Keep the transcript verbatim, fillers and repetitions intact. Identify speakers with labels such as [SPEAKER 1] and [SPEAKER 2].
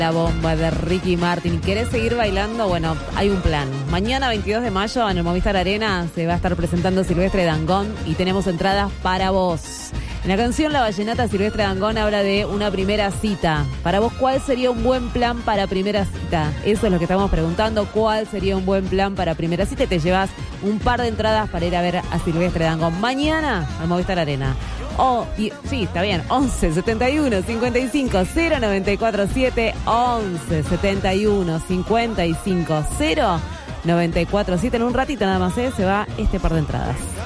[SPEAKER 1] La bomba de Ricky Martin. ¿Querés seguir bailando? Bueno, hay un plan. Mañana, veintidós de mayo, en el Movistar Arena, se va a estar presentando Silvestre Dangond y tenemos entradas para vos. En la canción La Vallenata, Silvestre Dangond habla de una primera cita. Para vos, ¿cuál sería un buen plan para primera cita? Eso es lo que estamos preguntando. ¿Cuál sería un buen plan para primera cita? Y te llevas un par de entradas para ir a ver a Silvestre Dangond mañana al Movistar Arena. Oh, y, sí, está bien, once setenta y uno cincuenta y cinco cero noventa y cuatro siete, once setenta y uno cincuenta y cinco cero noventa y cuatro siete. En un ratito nada más, ¿eh? Se va este par de entradas.